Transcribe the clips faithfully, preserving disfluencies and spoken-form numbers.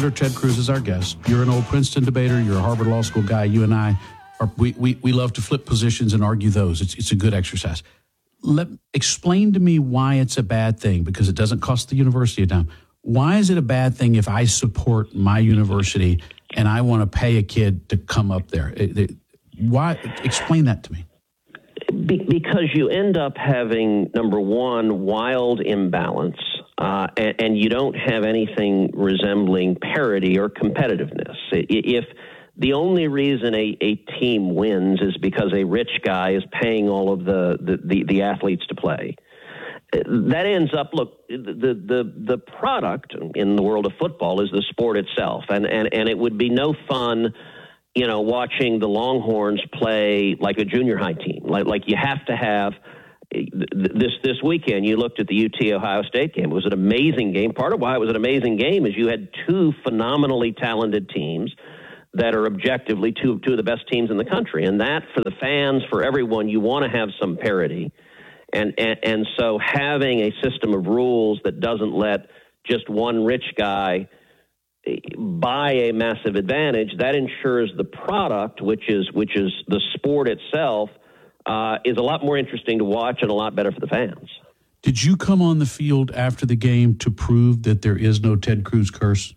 Senator Ted Cruz is our guest. You're an old Princeton debater. You're a Harvard Law School guy. You and I, are, we, we, we love to flip positions and argue those. It's, it's a good exercise. Let Explain to me why it's a bad thing, because it doesn't cost the university a dime. Why is it a bad thing if I support my university and I want to pay a kid to come up there? It, it, why? Explain that to me. Be, because you end up having, number one, wild imbalance, uh, and, and you don't have anything resembling parity or competitiveness. If the only reason a, a team wins is because a rich guy is paying all of the, the, the, the athletes to play, that ends up, look, the, the, the product in the world of football is the sport itself, and, and, and it would be no fun, you know, watching the Longhorns play like a junior high team. Like, like you have to have this this weekend. You looked at the U T Ohio State game. It was an amazing game. Part of why it was an amazing game is you had two phenomenally talented teams that are objectively two two of the best teams in the country, and that for the fans, for everyone, you want to have some parity, and and, and so having a system of rules that doesn't let just one rich guy by a massive advantage, that ensures the product, which is which is the sport itself, uh, is a lot more interesting to watch and a lot better for the fans. Did you come on the field after the game to prove that there is no Ted Cruz curse?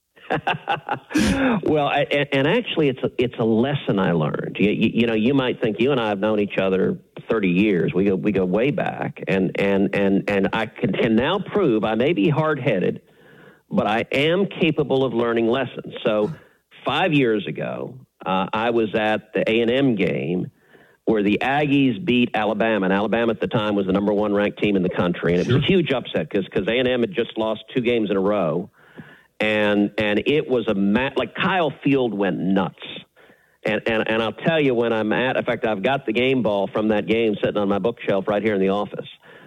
Well, I, and actually, it's a, it's a lesson I learned. You, you, you know, you might think you and I have known each other thirty years. We go we go way back, and and and and I can, can now prove I may be hard-headed, but I am capable of learning lessons. So five years ago, uh, I was at the A and M game where the Aggies beat Alabama, and Alabama at the time was the number one ranked team in the country, and it was a huge upset because because A and M had just lost two games in a row, and and it was a ma- like Kyle Field went nuts. And, and and I'll tell you, when I'm at, in fact, I've got the game ball from that game sitting on my bookshelf right here in the office.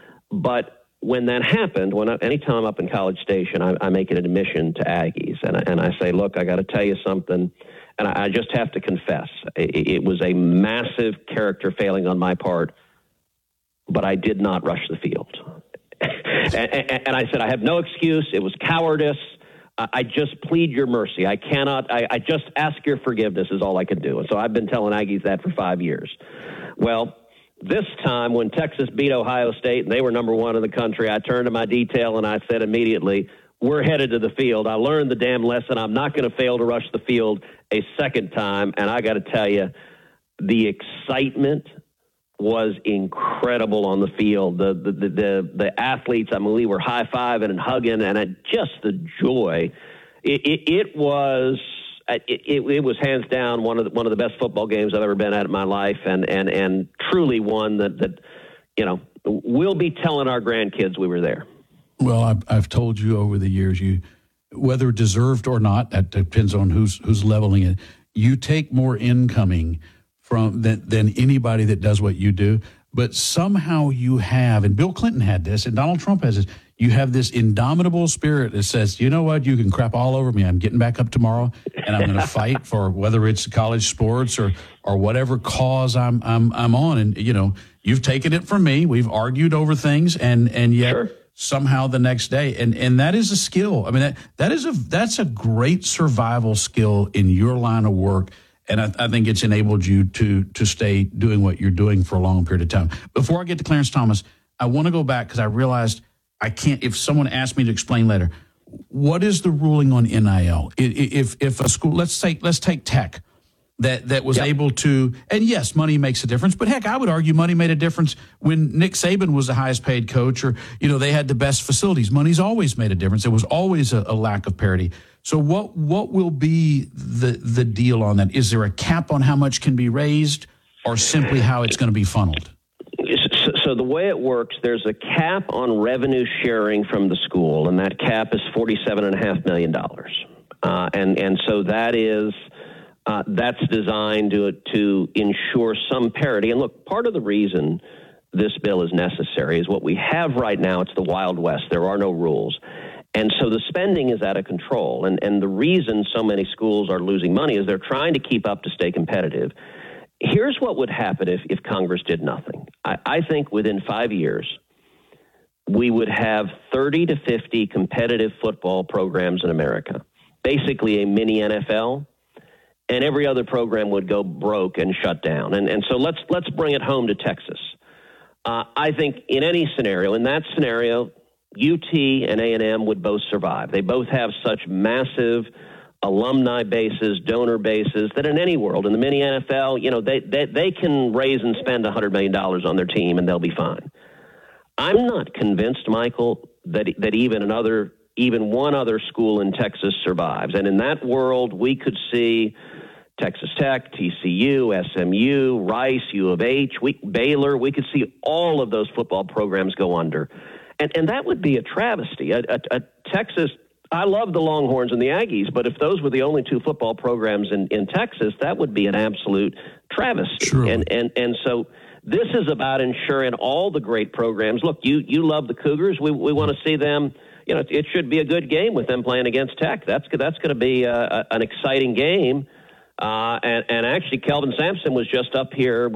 But when that happened, when I, anytime I'm up in College Station, I, I make an admission to Aggies, and I, and I say, look, I got to tell you something, and I, I just have to confess, it, it was a massive character failing on my part, but I did not rush the field. and, and, and I said, I have no excuse. It was cowardice. I just plead your mercy. I cannot, I, I just ask your forgiveness is all I can do. And so I've been telling Aggies that for five years. Well, this time when Texas beat Ohio State and they were number one in the country, I turned to my detail and I said immediately, we're headed to the field. I learned the damn lesson. I'm not going to fail to rush the field a second time. And I got to tell you, the excitement was incredible on the field. The the the the, the athletes, I mean, we were high-fiving and hugging, and it, just the joy. It, it, it was it, it, it was hands down one of the, one of the best football games I've ever been at in my life, and and and truly one that that you know we'll be telling our grandkids we were there. Well, I've, I've told you over the years, you whether deserved or not, that depends on who's who's leveling it. You take more incoming from than, than anybody that does what you do, but somehow you have, and Bill Clinton had this, and Donald Trump has this, you have this indomitable spirit that says, you know what, you can crap all over me. I'm getting back up tomorrow, and I'm going to fight for whether it's college sports or or whatever cause I'm I'm I'm on. And you know, you've taken it from me. We've argued over things, and and yet Sure. somehow the next day, and and that is a skill. I mean, that that is a that's a great survival skill in your line of work. And I, I think it's enabled you to to stay doing what you're doing for a long period of time. Before I get to Clarence Thomas, I want to go back because I realized I can't, if someone asked me to explain later, what is the ruling on N I L? If if a school, let's say, let's take Tech, that, that was yep. able to, and yes, money makes a difference, but heck, I would argue money made a difference when Nick Saban was the highest paid coach, or, you know, they had the best facilities. Money's always made a difference. There was always a, a lack of parity. So what what will be the the deal on that? Is there a cap on how much can be raised, or simply how it's going to be funneled? So, so the way it works, there's a cap on revenue sharing from the school, and that cap is forty-seven and a half million dollars. Uh, and and so that is uh, that's designed to to ensure some parity. And look, part of the reason this bill is necessary is what we have right now. It's the Wild West. There are no rules. And so the spending is out of control. And, and the reason so many schools are losing money is they're trying to keep up to stay competitive. Here's what would happen if, if Congress did nothing. I, I think within five years, we would have thirty to fifty competitive football programs in America. basically a mini N F L, and every other program would go broke and shut down. And and so let's let's bring it home to Texas. Uh, I think in any scenario, in that scenario, U T and A and M would both survive. They both have such massive alumni bases, donor bases, that in any world, in the mini N F L, you know, they, they, they can raise and spend one hundred million dollars on their team and they'll be fine. I'm not convinced, Michael, that that even another, even one other school in Texas survives. And in that world, we could see Texas Tech, T C U, S M U, Rice, U of H, we, Baylor. We could see all of those football programs go under. And, and that would be a travesty. A, a, a Texas, I love the Longhorns and the Aggies, but if those were the only two football programs in, in Texas, that would be an absolute travesty. True. And, and, and so this is about ensuring all the great programs. Look, you, you love the Cougars. We, we want to see them. You know, it should be a good game with them playing against Tech. That's, that's going to be a, a, an exciting game. Uh, and, and actually, Kelvin Sampson was just up here